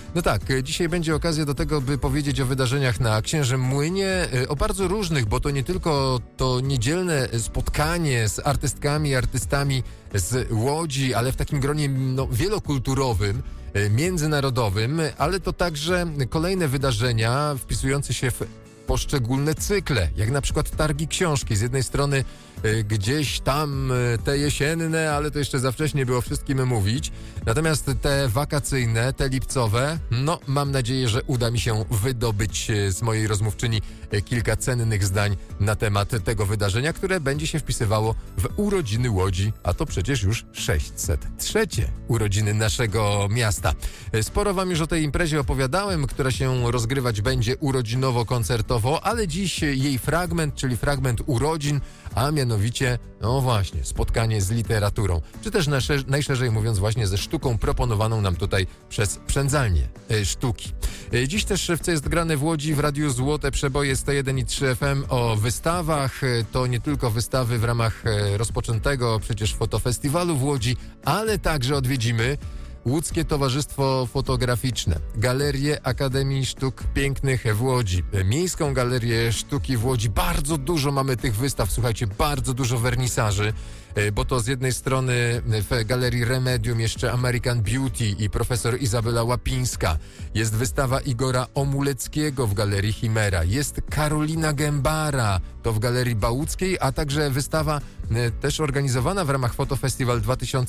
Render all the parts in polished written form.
No tak, dzisiaj będzie okazja do tego, by powiedzieć o wydarzeniach na Księżym Młynie, o bardzo różnych, bo to nie tylko to niedzielne spotkanie z artystkami, artystami z Łodzi, ale w takim gronie wielokulturowym, międzynarodowym, ale to także kolejne wydarzenia wpisujące się w poszczególne cykle, jak na przykład targi książki. Z jednej strony gdzieś tam te jesienne, ale to jeszcze za wcześnie było wszystkim mówić. Natomiast te wakacyjne, te lipcowe, mam nadzieję, że uda mi się wydobyć z mojej rozmówczyni kilka cennych zdań na temat tego wydarzenia, które będzie się wpisywało w urodziny Łodzi, a to przecież już 603 urodziny naszego miasta. Sporo wam już o tej imprezie opowiadałem, która się rozgrywać będzie urodzinowo-koncertowo, ale dziś jej fragment, czyli fragment urodzin, a mianowicie, spotkanie z literaturą, czy też najszerzej mówiąc właśnie ze sztuką proponowaną nam tutaj przez Przędzalnię Sztuki. Dziś też w Co jest grane w Łodzi w Radiu Złote Przeboje 101 i 3 FM o wystawach. To nie tylko wystawy w ramach rozpoczętego przecież fotofestiwalu w Łodzi, ale także odwiedzimy Łódzkie Towarzystwo Fotograficzne, Galerię Akademii Sztuk Pięknych w Łodzi, Miejską Galerię Sztuki w Łodzi. Bardzo dużo mamy tych wystaw, słuchajcie, bardzo dużo wernisaży, bo to z jednej strony w Galerii Remedium jeszcze American Beauty i profesor Izabela Łapińska. Jest wystawa Igora Omuleckiego w Galerii Chimera. Jest Karolina Gębara, to w Galerii Bałuckiej, a także wystawa też organizowana w ramach Fotofestiwal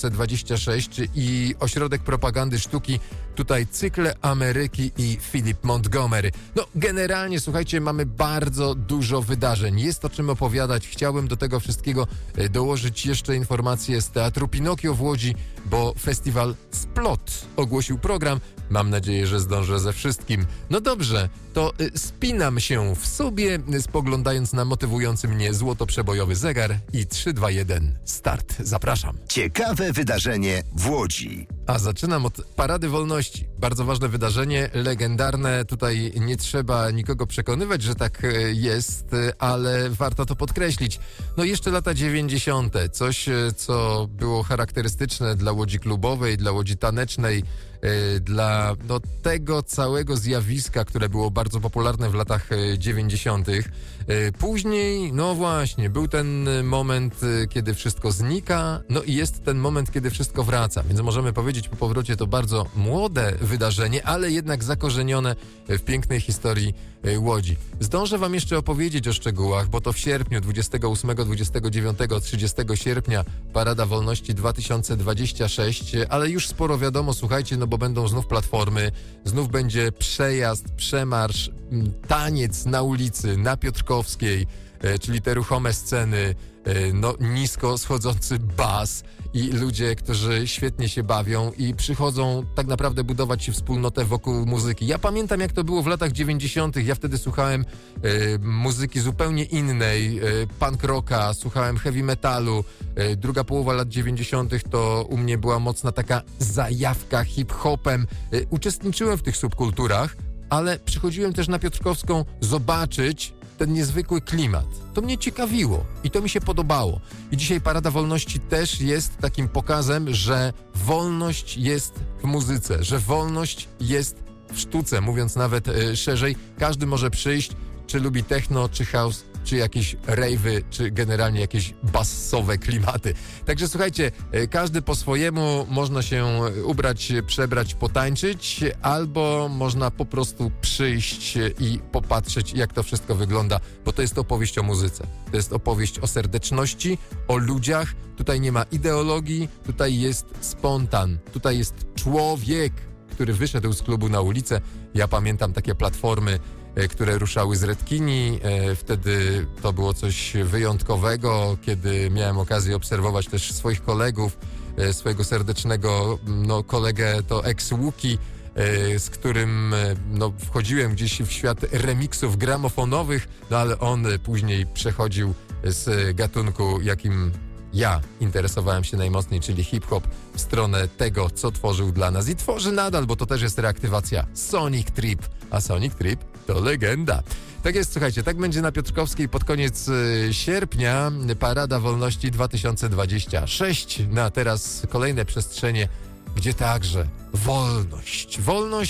2026 i Ośrodek Propagandy Sztuki, tutaj Cykle Ameryki i Philip Montgomery. Generalnie, słuchajcie, mamy bardzo dużo wydarzeń. Jest o czym opowiadać. Chciałbym do tego wszystkiego dołożyć jeszcze informacje z Teatru Pinokio w Łodzi, bo festiwal Splot ogłosił program. Mam nadzieję, że zdążę ze wszystkim. No dobrze, to spinam się w sobie, spoglądając na motywujący mnie złotoprzebojowy zegar i 3, 2, 1, start. Zapraszam. Ciekawe wydarzenie w Łodzi. A zaczynam od Parady Wolności. Bardzo ważne wydarzenie, legendarne. Tutaj nie trzeba nikogo przekonywać, że tak jest, ale warto to podkreślić. Jeszcze lata 90. Coś, co było charakterystyczne dla Łodzi klubowej, dla Łodzi tanecznej, dla tego całego zjawiska, które było bardzo popularne w latach 90. Później, był ten moment, kiedy wszystko znika, i jest ten moment, kiedy wszystko wraca. Więc możemy powiedzieć po powrocie, to bardzo młode wydarzenie, ale jednak zakorzenione w pięknej historii Łodzi. Zdążę wam jeszcze opowiedzieć o szczegółach, bo to w sierpniu, 28, 29, 30 sierpnia Parada Wolności 2026, ale już sporo wiadomo, słuchajcie, bo będą znów platformy, znów będzie przejazd, przemarsz, taniec na ulicy, na Piotrkowskiej, czyli te ruchome sceny, nisko schodzący bas i ludzie, którzy świetnie się bawią i przychodzą tak naprawdę budować wspólnotę wokół muzyki. Ja pamiętam, jak to było w latach 90. Ja wtedy słuchałem muzyki zupełnie innej, punk rocka, słuchałem heavy metalu. Druga połowa lat 90. to u mnie była mocna taka zajawka hip-hopem. Uczestniczyłem w tych subkulturach, ale przychodziłem też na Piotrkowską zobaczyć ten niezwykły klimat. To mnie ciekawiło i to mi się podobało. I dzisiaj Parada Wolności też jest takim pokazem, że wolność jest w muzyce, że wolność jest w sztuce, mówiąc nawet szerzej. Każdy może przyjść, czy lubi techno, czy house, czy jakieś rejwy, czy generalnie jakieś bassowe klimaty. Także słuchajcie, każdy po swojemu, można się ubrać, przebrać, potańczyć, albo można po prostu przyjść i popatrzeć, jak to wszystko wygląda, bo to jest opowieść o muzyce. To jest opowieść o serdeczności, o ludziach. Tutaj nie ma ideologii, tutaj jest spontan, tutaj jest człowiek, który wyszedł z klubu na ulicę. Ja pamiętam takie platformy, które ruszały z Redkini. Wtedy to było coś wyjątkowego, kiedy miałem okazję obserwować też swoich kolegów, swojego serdecznego kolegę, to ex-Łuki, z którym wchodziłem gdzieś w świat remiksów gramofonowych, ale on później przechodził z gatunku, jakim ja interesowałem się najmocniej, czyli hip-hop, w stronę tego, co tworzył dla nas i tworzy nadal, bo to też jest reaktywacja Sonic Trip, a Sonic Trip to legenda. Tak jest, słuchajcie, tak będzie na Piotrkowskiej pod koniec sierpnia, Parada Wolności 2026, a teraz kolejne przestrzenie, gdzie także wolność